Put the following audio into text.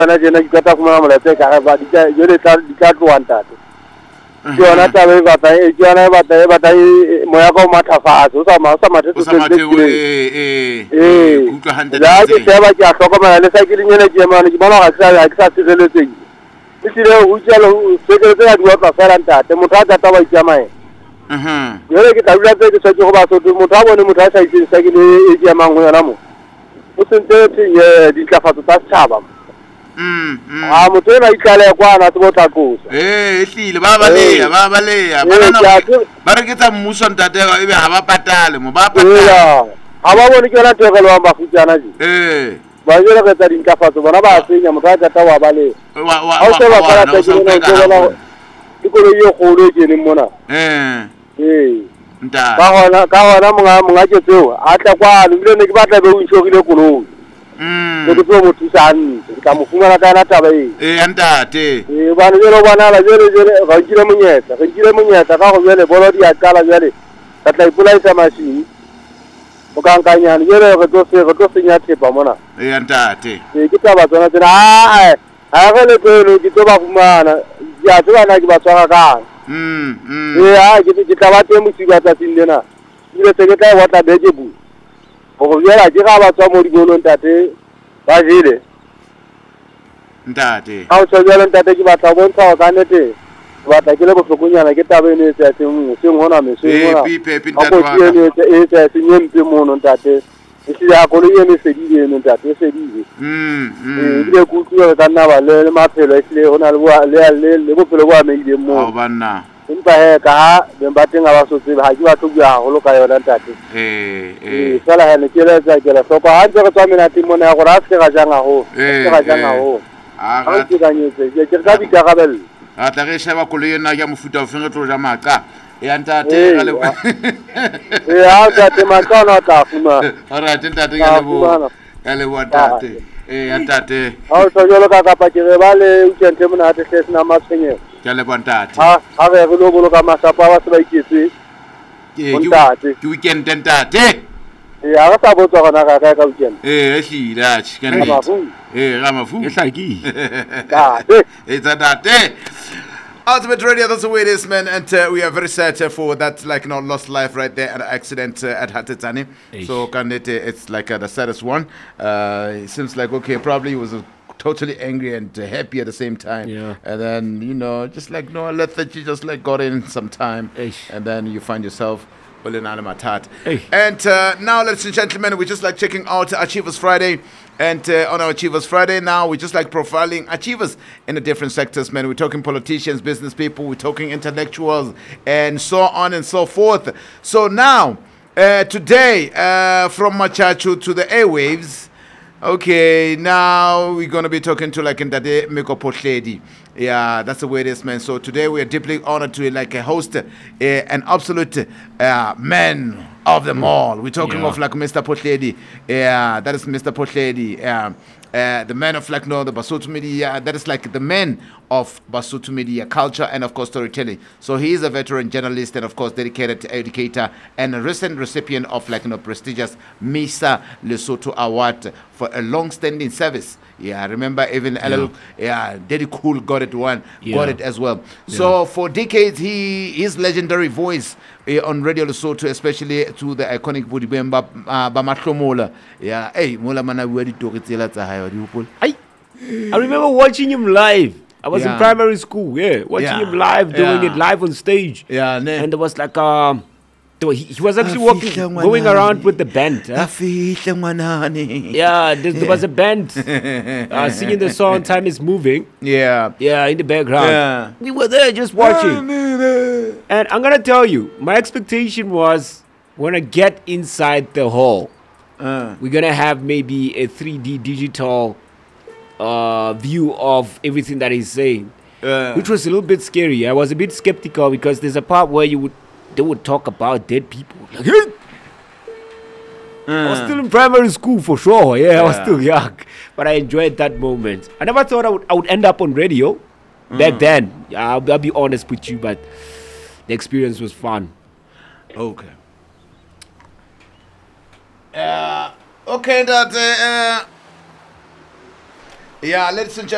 Bana jena ke ka fumana molaetsa ka ba di ka jole di ka tloha ntate ke yona taba e batla ke yona e batla moya ka o mathafatsa o sa mathe o sa mathe utlwa handa la ke tseba ke a hlokomela le sa ke lenyele ke mane ke bona ga ke sa tshireletseng ke sile ho tsela se ke tsa di wa fela ntate motho a tata ba itsamaya yole ke tla dula tse ke se go ba so motho a bone motho a sa itse sa ke le e ke mang ho yona mo o sentse di tlafatso tsa setjhaba motho ena itlale kwana se botla qosa ehlile ba baleya ba re ke tsa mmuso ntate ebe ha ba patale mo ba patala ha ba bone ke yona tegelo wa mafutsana je ba jela ka tsa dintlafatso bona ba senya motho a tata wa baleya ha o se ba fara tekeno ke bona dikolo ye kgolo ke leng mona nta ka hona monga ke tseo a tla kwa le ne ke batla be o itshogile koloi ke tlo mo tsana ke tla mo fumana ka na taba ntate bana jelo bana la jelo ga nkile monyetla ka go jele bolo di a qala jele ka tla ipolaisa machine o ka nkanyana jele re tlo senya thepa mona ntate ke taba tsona tsena a ge le tlo ke tlo ba fumana ya tseba na ke ba tswaka kang ke tla ba teng mosiba tsatsing lena ile se ke tla watla beke bu go jela ke ga ba tswa mo dibolong tate ba jele ntate ha o tswela ntate ke batla bontsha ka nete batla ke le bohlokonyana ke tabe ne tsa seng hona meseng hona e tsa senyempe mono ntate e se ya kolo ye ne sedile ne ntate sedile ile ku tlo ka nna ba le maphelo e sile hona le bophelo bo ameile mo ha banna empa he ka ha ba teng ba so tsebe ha ke batho bua haholo ka yona ntate fela ha ne ke le tsa ke le hloko ha ntse re tswa menate mona ya gore a se ga janga ho ha ke ganyetse ke tla di ka gabella a tla ge sheba kolo yena ya mofuta o feng tlo ja maqa ya ntate ga le ha ntate mantana tla fuma ora ntate ga le bo ntate ya ntate ha o tsojolo ka ka pa ke ba le ukente mona te se na matshwenye ke le bontate ha re re lo bolo ka masapa ba se ba iketse ke weekend ntate ha re sa botswa gona ka weekend ehlile a tshikana ga mafu e hlaki it's a ntate Ultimate Radio, that's the way it is, man. And we are very sad for that, lost life right there at an accident at Hatetani. So, it's like the saddest one. It seems like, okay, probably he was totally angry and happy at the same time. Yeah. And then, just lethargy just got in some time. And then you find yourself well in Alamatat. And now, ladies and gentlemen, we're just checking out Achievers Friday. And on our Achievers Friday now, we just profiling achievers in the different sectors, man. We're talking politicians, business people, we're talking intellectuals, and so on and so forth. So now, today, from Machachu to the airwaves, okay, now we're going to be talking to Ndade Meko Potledi. Yeah, that's the way it is, man. So today we are deeply honored to host an absolute man of them all. We're talking of Mr. Potledi. Yeah, that is Mr. Potledi. The man of the Basotho Media. That is the man of Basotho Media culture and of course storytelling. So he is a veteran journalist and of course dedicated educator and a recent recipient of prestigious Misa Lesotho Award for a long-standing service. Yeah, I remember even Daddy Cool got it as well. So for decades, his legendary voice on Radio Lesotho, especially to the iconic Budibemba Bamatlomola. Yeah, hey, Mola Mana, where did you get I remember watching him live. I was in primary school, watching him live, doing it live on stage. Yeah, and there was he was actually going around with the band. There was a band singing the song "Time Is Moving." Yeah, in the background. Yeah. We were there just watching. And I'm gonna tell you, my expectation was when I get inside the hall, we're gonna have maybe a 3D digital view of everything that he's saying, which was a little bit scary. I was a bit skeptical because there's a part where they would talk about dead people. I was still in primary school for sure. I was still young, but I enjoyed that moment. I never thought I would end up on radio back then. I'll be honest with you, but the experience was fun. Okay. Okay, that. Ladies and gentlemen.